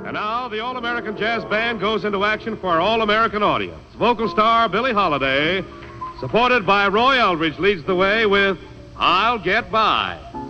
And now the All-American Jazz Band goes into action for our All-American audience. Vocal star Billie Holiday, supported by Roy Eldridge, leads the way with I'll Get By.